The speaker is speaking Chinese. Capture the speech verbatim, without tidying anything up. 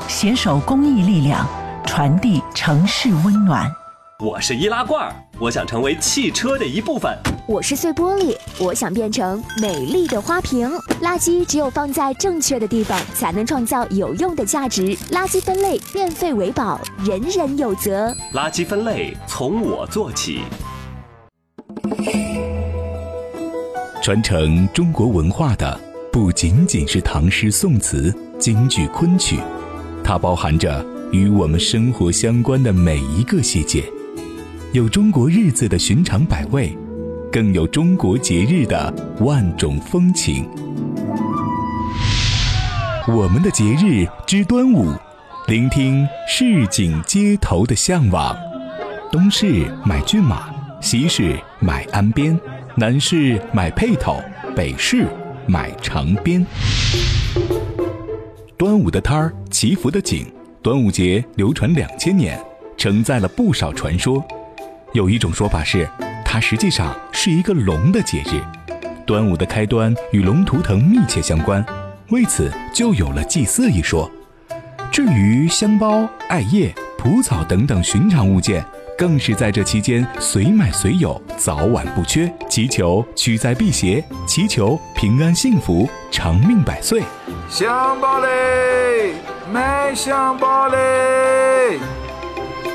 携手公益力量，传递城市温暖。 我是易拉罐，我想成为汽车的一部分。 我是碎玻璃，我想变成美丽的花瓶。垃圾只有放在正确的地方，才能创造有用的价值。垃圾分类，变废为宝，人人有责。 垃圾分类从我做起。 传承中国文化的不仅仅是唐诗宋词、京剧昆曲，它包含着与我们生活相关的每一个细节，有中国日子的寻常百味，更有中国节日的万种风情。我们的节日之端午，聆听市井街头的向往。东市买骏马，西市买鞍鞭，南市买辔头，北市买长鞭。端午的摊儿，祈福的景，端午节流传两千年，承载了不少传说。有一种说法是，它实际上是一个龙的节日。端午的开端与龙图腾密切相关，为此就有了祭祀一说。至于香包、艾叶、蒲草等等寻常物件，更是在这期间随买随有，早晚不缺，祈求驱灾辟邪，祈求平安幸福，长命百岁。 香包嘞，买香包嘞。